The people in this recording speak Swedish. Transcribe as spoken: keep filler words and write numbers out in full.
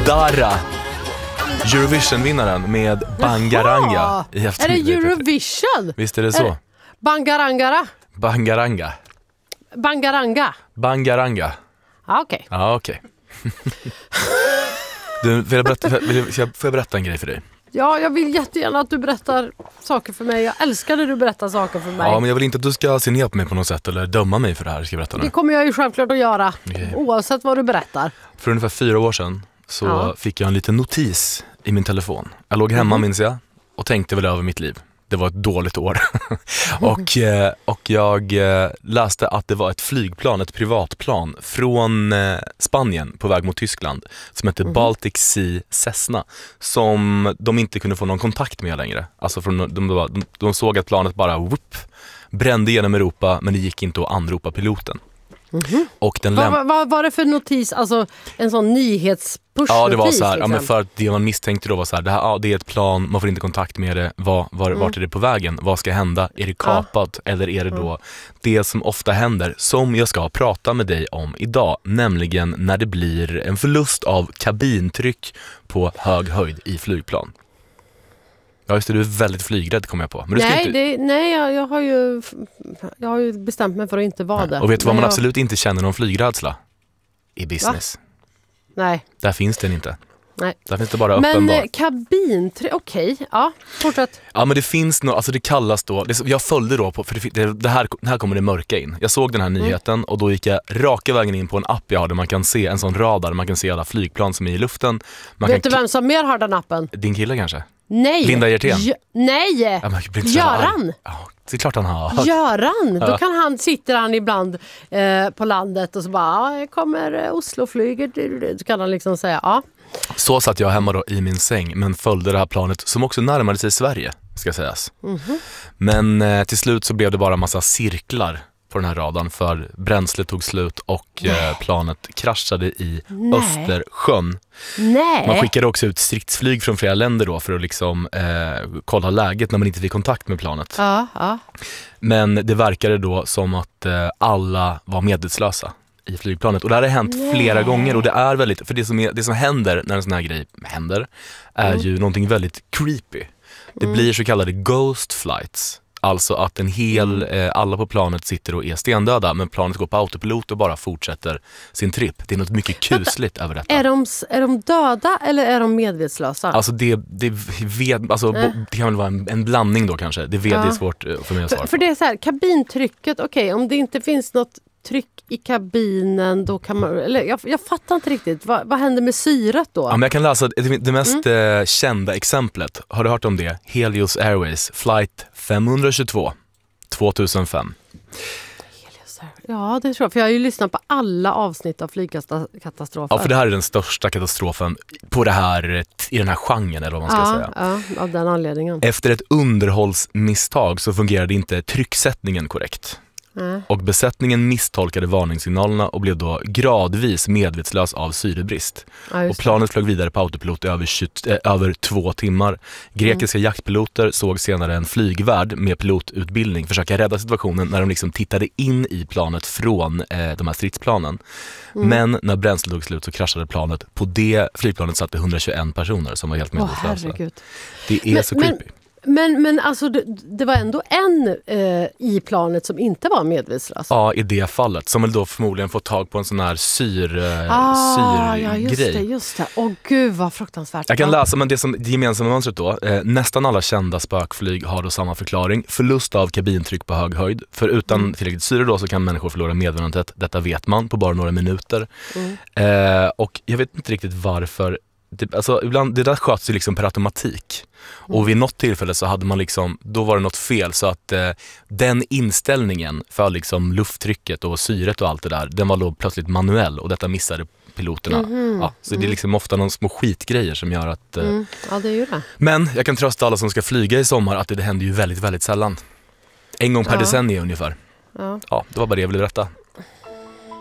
Dara, Eurovision-vinnaren med Bangaranga i Är det Eurovision? Visst är det så? Är det Bangarangara? Bangaranga. Bangaranga? Bangaranga. Ja, okej. Okay. Ja, okej. Okay. Du, vill jag berätta, vill jag, får jag berätta en grej för dig? Ja, jag vill jättegärna att du berättar saker för mig. Jag älskar när du berättar saker för mig. Ja, men jag vill inte att du ska se ner på mig på något sätt eller döma mig för det här, ska jag berätta nu. Det kommer jag ju självklart att göra, okay. Oavsett vad du berättar. För ungefär fyra år sedan så ja. fick jag en liten notis i min telefon. Jag låg hemma, mm. minns jag, och tänkte väl över mitt liv. Det var ett dåligt år. och, och jag läste att det var ett flygplan, ett privatplan från Spanien på väg mot Tyskland som hette mm. Baltic Sea Cessna, som de inte kunde få någon kontakt med längre. Alltså från, de, de, de såg att planet bara whoop, brände genom Europa, men det gick inte att anropa piloten. Mm-hmm. Och den läm- vad, vad var det för notis? Alltså en sån nyhetspush-notis? Ja, det var så här, liksom. ja, men för att det man misstänkte då var så här, det, här, ja, det är ett plan, man får inte kontakt med det, var, var, mm. vart är det på vägen? Vad ska hända? Är det kapat? Ja. Eller är det då mm. det som ofta händer, som jag ska prata med dig om idag, nämligen när det blir en förlust av kabintryck på hög höjd i flygplan. Ja, just det, du är väldigt flygrädd, kommer jag på. Men du nej, ska inte... det, nej jag, jag, har ju, jag har ju bestämt mig för att inte vara nej. det. Och vet du vad man jag... absolut inte känner någon flygrädsla? I business. Va? Nej. Där finns den inte. Nej. Där finns det bara uppenbar. Men kabintryck, okej. Okay. Ja, fortsätt. Ja, men det finns nog, alltså det kallas då, det, jag följde då på, för det, det, här, det här kommer det mörka in. Jag såg den här nyheten mm. och då gick jag raka vägen in på en app jag har där man kan se en sån radar, man kan se alla flygplan som är i luften. Man vet kan du vem som mer har den appen? Din kille kanske? Nej. Linda Hjertén? J- nej. Ja, Göran. Ja, det är klart han har. Göran. Ja. Då kan han, sitter han ibland eh, på landet och så bara, ja, kommer Osloflyget. Då kan han liksom säga, ja. Så satt jag hemma då i min säng, men följde det här planet som också närmade sig Sverige, ska sägas. Mm-hmm. Men eh, till slut så blev det bara en massa cirklar på den här radarn, för bränslet tog slut och eh, planet kraschade i Nej. Östersjön. Nej. Man skickade också ut stridsflyg från flera länder då för att liksom eh, kolla läget när man inte fick kontakt med planet. Ja, ja. Men det verkade då som att eh, alla var medvetslösa i flygplanet. Och det här har hänt Nej. flera gånger, och det är väldigt, för det som, är, det som händer när en sån här grej händer är mm. ju någonting väldigt creepy. Det mm. blir så kallade ghost flights. Alltså att en hel, eh, alla på planet sitter och är stendöda, men planet går på autopilot och bara fortsätter sin tripp. Det är något mycket kusligt över detta. Är de, är de döda eller är de medvetslösa? Alltså det, det, vet, alltså äh. det kan väl vara en, en blandning då kanske. Det, vet, ja. det är svårt för mig att svara för, för det är så här, kabintrycket, okej, okay, om det inte finns något tryck i kabinen, då kan man, eller jag, jag fattar inte riktigt, vad, vad händer med syret då? Ja, men jag kan läsa det, det mest mm. eh, kända exemplet. Har du hört om det? Helios Airways flight femhundratjugotvå tvåtusenfem. Ja, det tror jag. För jag har ju lyssnat på alla avsnitt av flygkatastrofer. Ja, för det här är den största katastrofen på det här, i den här genren, eller vad man ska ja, säga. Ja, av den anledningen. Efter ett underhållsmisstag så fungerade inte trycksättningen korrekt. Mm. Och besättningen misstolkade varningssignalerna och blev då gradvis medvetslös av syrebrist. Ja, och planet flög vidare på autopilot i över, tjugo, äh, över två timmar. Grekiska mm. jaktpiloter såg senare en flygvärd med pilotutbildning försöka rädda situationen när de liksom tittade in i planet från äh, de här stridsplanen. Mm. Men när bränslet tog slut så kraschade planet. På det flygplanet satt det hundratjugoen personer som var helt medvetslösa. Åh, det är men, så creepy. Men... Men, men alltså det, det var ändå en eh, i planet som inte var medvetslös. Ja, i det fallet. Som väl då förmodligen fått tag på en sån här syr, ah, syrgrej. Ja, just det, just det. Åh gud, vad fruktansvärt. Jag kan läsa, men det som det gemensamma mönstret då. Eh, nästan alla kända spökflyg har då samma förklaring. Förlust av kabintryck på hög höjd. För utan mm. tillräckligt syre då så kan människor förlora medvetandet. Detta vet man på bara några minuter. Mm. Eh, och jag vet inte riktigt varför. Det, alltså, ibland, det där sköts ju liksom per automatik. Mm. Och vid något tillfälle så hade man liksom, då var det något fel, så att eh, den inställningen för liksom lufttrycket och syret och allt det där, den var då plötsligt manuell, och detta missade piloterna. Mm. Ja, så mm. det är liksom ofta någon små skitgrejer som gör att... Eh, mm. Ja, det är ju det. Men jag kan trösta alla som ska flyga i sommar att det, det händer ju väldigt, väldigt sällan. En gång per ja. decennium ungefär. Ja. Ja, det var bara det jag ville berätta.